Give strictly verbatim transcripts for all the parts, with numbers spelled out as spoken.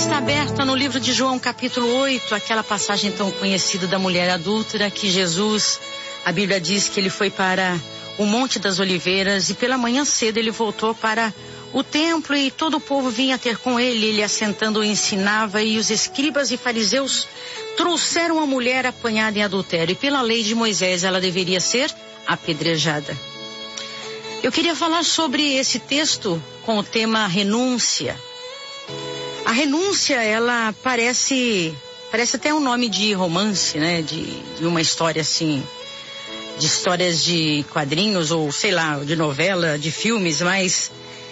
está aberta no livro de João, capítulo oito, aquela passagem tão conhecida da mulher adúltera, que Jesus, a Bíblia diz que ele foi para o Monte das Oliveiras e pela manhã cedo ele voltou para o templo e todo o povo vinha ter com ele. Ele assentando ensinava e os escribas e fariseus trouxeram a mulher apanhada em adultério e pela lei de Moisés ela deveria ser apedrejada. Eu queria falar sobre esse texto com o tema renúncia. A renúncia, ela parece, parece até um nome de romance, né? De, de uma história assim, de histórias de quadrinhos ou sei lá, de novela, de filmes, mas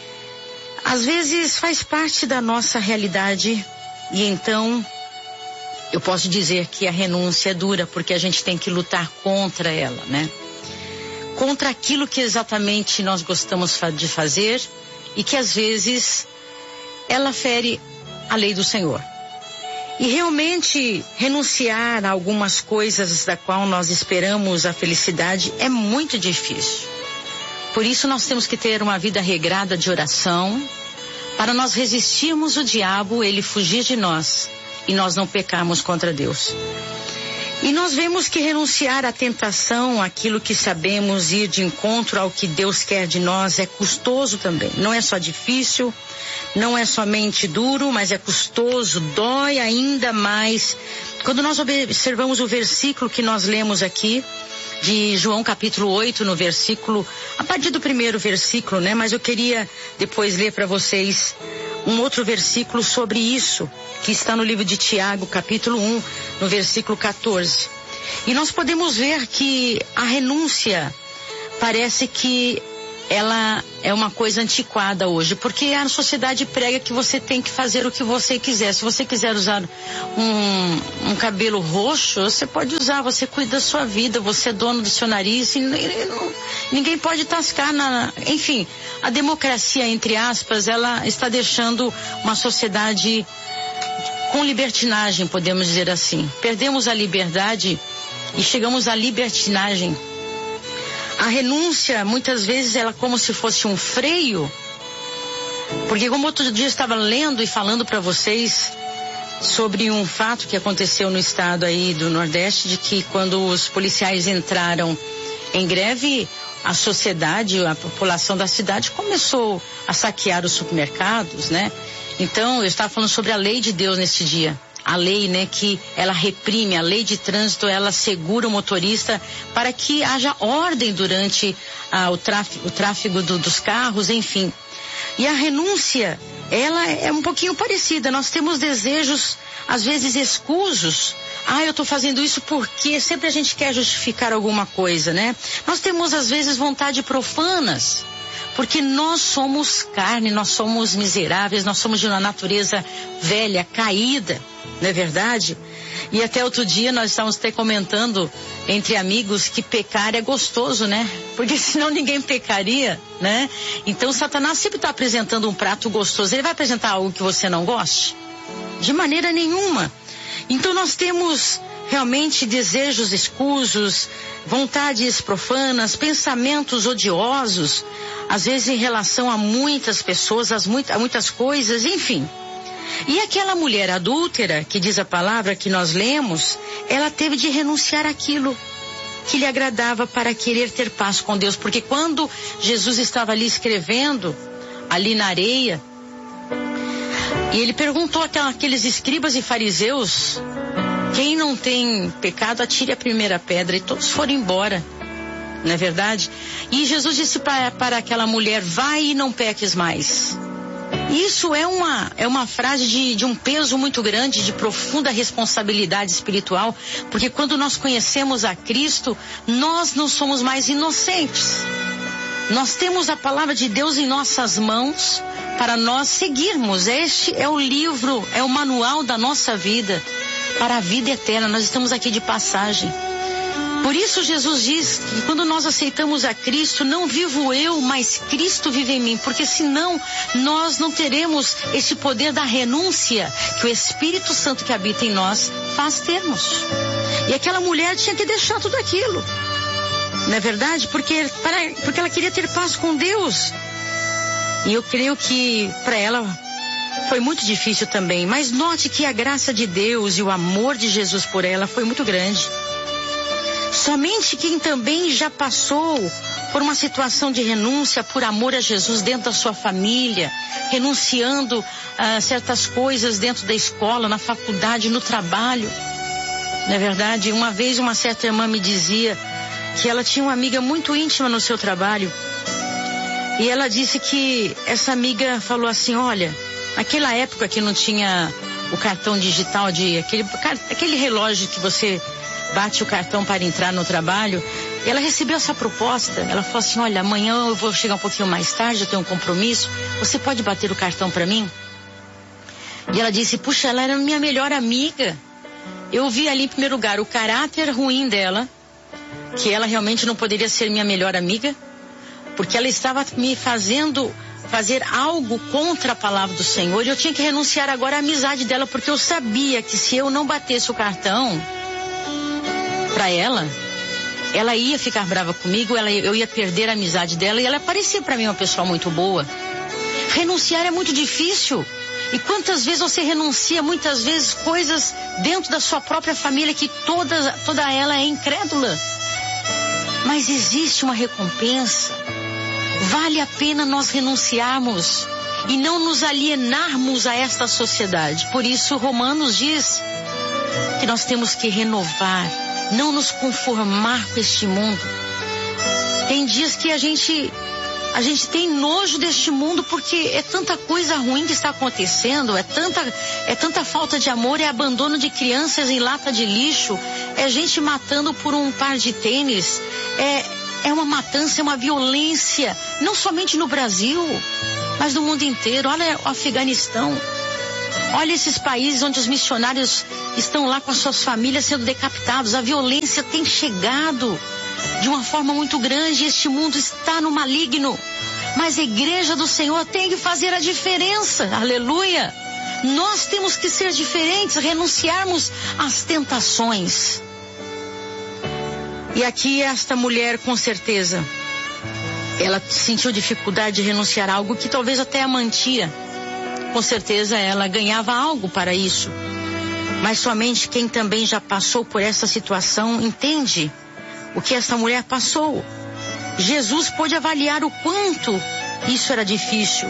às vezes faz parte da nossa realidade e então eu posso dizer que a renúncia é dura porque a gente tem que lutar contra ela, né? Contra aquilo que exatamente nós gostamos de fazer e que às vezes ela fere a lei do Senhor. E realmente renunciar a algumas coisas da qual nós esperamos a felicidade é muito difícil. Por isso nós temos que ter uma vida regrada de oração para nós resistirmos o diabo, ele fugir de nós e nós não pecarmos contra Deus. E nós vemos que renunciar à tentação, aquilo que sabemos, ir de encontro ao que Deus quer de nós é custoso também. Não é só difícil, não é somente duro, mas é custoso, dói ainda mais. Quando nós observamos o versículo que nós lemos aqui, de João capítulo oito, no versículo, a partir do primeiro versículo, né? Mas eu queria depois ler para vocês um outro versículo sobre isso, que está no livro de Tiago, capítulo um, no versículo quatorze. E nós podemos ver que a renúncia parece que ela é uma coisa antiquada hoje, porque a sociedade prega que você tem que fazer o que você quiser. Se você quiser usar um, um cabelo roxo, você pode usar, você cuida da sua vida, você é dono do seu nariz, e não, ninguém pode tascar na... Enfim, a democracia, entre aspas, ela está deixando uma sociedade com libertinagem, podemos dizer assim. Perdemos a liberdade e chegamos à libertinagem. A renúncia, muitas vezes, ela é como se fosse um freio, porque como outro dia eu estava lendo e falando para vocês sobre um fato que aconteceu no estado aí do Nordeste, de que quando os policiais entraram em greve, a sociedade, a população da cidade começou a saquear os supermercados, né? Então, eu estava falando sobre a lei de Deus nesse dia. A lei, né, que ela reprime, a lei de trânsito, ela segura o motorista para que haja ordem durante ah, o tráfego, o tráfego do, dos carros, enfim. E a renúncia, ela é um pouquinho parecida. Nós temos desejos, às vezes, escusos. Ah, eu estou fazendo isso porque sempre a gente quer justificar alguma coisa, né? Nós temos, às vezes, vontade profanas. Porque nós somos carne, nós somos miseráveis, nós somos de uma natureza velha, caída, não é verdade? E até outro dia nós estávamos até comentando entre amigos que pecar é gostoso, né? Porque senão ninguém pecaria, né? Então Satanás sempre está apresentando um prato gostoso. Ele vai apresentar algo que você não goste? De maneira nenhuma. Então nós temos realmente desejos escusos, vontades profanas, pensamentos odiosos, às vezes em relação a muitas pessoas, a muitas coisas, enfim. E aquela mulher adúltera, que diz a palavra que nós lemos, ela teve de renunciar àquilo que lhe agradava para querer ter paz com Deus, porque quando Jesus estava ali escrevendo, ali na areia, e ele perguntou àqueles escribas e fariseus: quem não tem pecado, atire a primeira pedra, e todos foram embora, não é verdade? E Jesus disse para, para aquela mulher: vai e não peques mais. Isso é uma, é uma frase de, de um peso muito grande, de profunda responsabilidade espiritual, porque quando nós conhecemos a Cristo, nós não somos mais inocentes. Nós temos a palavra de Deus em nossas mãos para nós seguirmos. Este é o livro, é o manual da nossa vida para a vida eterna. Nós estamos aqui de passagem. Por isso Jesus diz que quando nós aceitamos a Cristo, não vivo eu, mas Cristo vive em mim, porque senão nós não teremos esse poder da renúncia que o Espírito Santo que habita em nós faz termos. E aquela mulher tinha que deixar tudo aquilo, não é verdade? Porque, para, porque ela queria ter paz com Deus. E eu creio que para ela foi muito difícil também, mas note que a graça de Deus e o amor de Jesus por ela foi muito grande. Somente quem também já passou por uma situação de renúncia por amor a Jesus dentro da sua família, renunciando a certas coisas dentro da escola, na faculdade, no trabalho. Não é verdade? Uma vez uma certa irmã me dizia que ela tinha uma amiga muito íntima no seu trabalho. E ela disse que essa amiga falou assim, olha, naquela época que não tinha o cartão digital, de aquele, aquele relógio que você bate o cartão para entrar no trabalho, ela recebeu essa proposta. Ela falou assim, olha, amanhã eu vou chegar um pouquinho mais tarde, eu tenho um compromisso, você pode bater o cartão para mim? E ela disse, puxa, ela era minha melhor amiga. Eu vi ali em primeiro lugar o caráter ruim dela, que ela realmente não poderia ser minha melhor amiga, porque ela estava me fazendo fazer algo contra a palavra do Senhor, e eu tinha que renunciar agora à amizade dela, porque eu sabia que se eu não batesse o cartão para ela, ela ia ficar brava comigo, ela, eu ia perder a amizade dela, e ela parecia para mim uma pessoa muito boa. Renunciar é muito difícil. E quantas vezes você renuncia, muitas vezes, coisas dentro da sua própria família que toda, toda ela é incrédula. Mas existe uma recompensa. Vale a pena nós renunciarmos e não nos alienarmos a esta sociedade. Por isso, Romanos diz que nós temos que renovar, não nos conformar com este mundo. Tem dias que a gente... A gente tem nojo deste mundo porque é tanta coisa ruim que está acontecendo, é tanta, é tanta falta de amor, é abandono de crianças em lata de lixo, é gente matando por um par de tênis, é, é uma matança, é uma violência, não somente no Brasil, mas no mundo inteiro. Olha o Afeganistão, olha esses países onde os missionários estão lá com as suas famílias sendo decapitados. A violência tem chegado de uma forma muito grande. Este mundo está no maligno, mas a igreja do Senhor tem que fazer a diferença. Aleluia! Nós temos que ser diferentes, renunciarmos às tentações. E aqui esta mulher, com certeza, ela sentiu dificuldade de renunciar a algo que talvez até a mantia. Com certeza ela ganhava algo para isso, mas somente quem também já passou por essa situação entende o que essa mulher passou. Jesus pôde avaliar o quanto isso era difícil.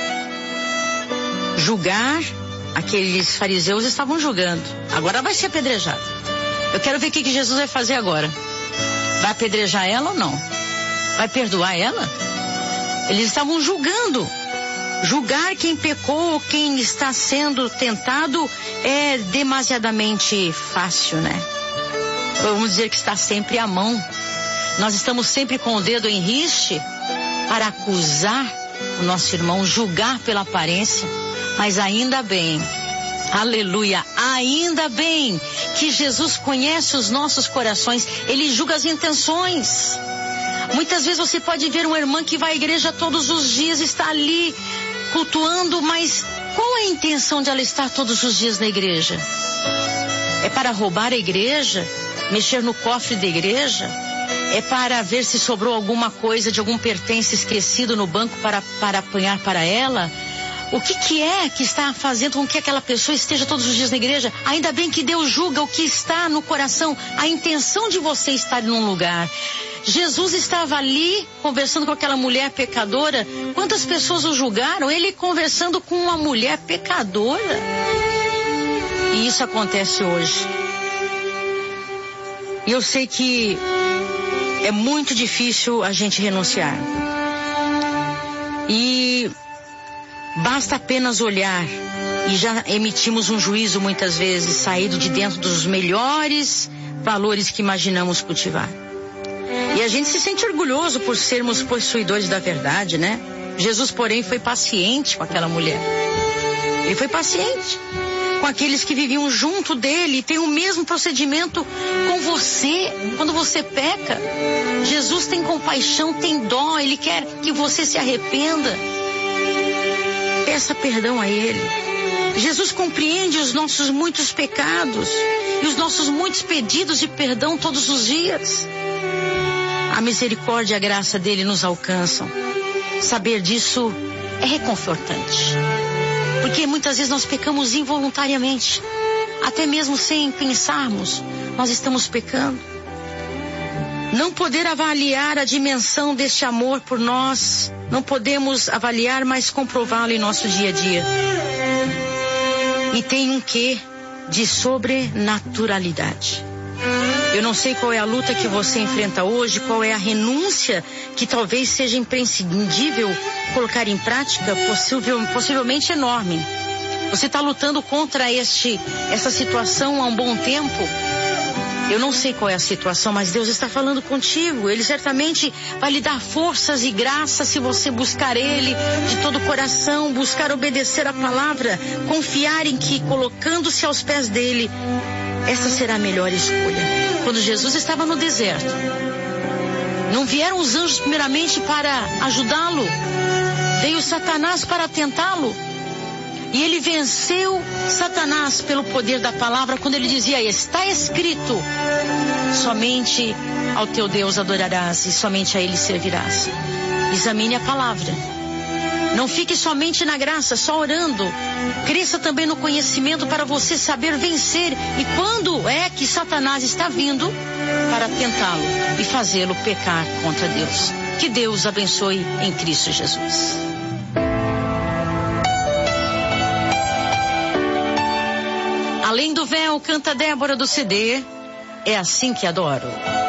Julgar, aqueles fariseus estavam julgando. Agora vai ser apedrejada. Eu quero ver o que Jesus vai fazer agora. Vai apedrejar ela ou não? Vai perdoar ela? Eles estavam julgando. Julgar quem pecou, quem está sendo tentado, é demasiadamente fácil, né? Vamos dizer que está sempre à mão. Nós estamos sempre com o dedo em riste para acusar o nosso irmão, julgar pela aparência. Mas ainda bem, aleluia, ainda bem que Jesus conhece os nossos corações. Ele julga as intenções. Muitas vezes você pode ver uma irmã que vai à igreja todos os dias, está ali cultuando, mas qual é a intenção de ela estar todos os dias na igreja? É para roubar a igreja? Mexer no cofre da igreja? É para ver se sobrou alguma coisa de algum pertence esquecido no banco para, para apanhar para ela? O que que é que está fazendo com que aquela pessoa esteja todos os dias na igreja? Ainda bem que Deus julga o que está no coração, a intenção de você estar num lugar. Jesus estava ali conversando com aquela mulher pecadora. Quantas pessoas o julgaram? Ele conversando com uma mulher pecadora. E isso acontece hoje. E eu sei que é muito difícil a gente renunciar. E basta apenas olhar e já emitimos um juízo muitas vezes, saído de dentro dos melhores valores que imaginamos cultivar. E a gente se sente orgulhoso por sermos possuidores da verdade, né? Jesus, porém, foi paciente com aquela mulher. Ele foi paciente com aqueles que viviam junto dele, tem o mesmo procedimento com você quando você peca. Jesus tem compaixão, tem dó, ele quer que você se arrependa. Peça perdão a ele. Jesus compreende os nossos muitos pecados e os nossos muitos pedidos de perdão todos os dias. A misericórdia e a graça dele nos alcançam. Saber disso é reconfortante. Porque muitas vezes nós pecamos involuntariamente. Até mesmo sem pensarmos, nós estamos pecando. Não poder avaliar a dimensão deste amor por nós, não podemos avaliar, mas comprová-lo em nosso dia a dia. E tem um quê de sobrenaturalidade. Eu não sei qual é a luta que você enfrenta hoje, qual é a renúncia que talvez seja imprescindível colocar em prática, possível, possivelmente enorme. Você está lutando contra este, essa situação há um bom tempo. Eu não sei qual é a situação, mas Deus está falando contigo. Ele certamente vai lhe dar forças e graças se você buscar Ele de todo o coração, buscar obedecer a palavra, confiar em que, colocando-se aos pés dele, essa será a melhor escolha. Quando Jesus estava no deserto, não vieram os anjos primeiramente para ajudá-lo, veio Satanás para tentá-lo. E ele venceu Satanás pelo poder da palavra quando ele dizia: está escrito, somente ao teu Deus adorarás e somente a ele servirás. Examine a palavra. Não fique somente na graça, só orando. Cresça também no conhecimento para você saber vencer. E quando é que Satanás está vindo para tentá-lo e fazê-lo pecar contra Deus. Que Deus abençoe em Cristo Jesus. Além do véu, canta Débora do C D. É assim que adoro.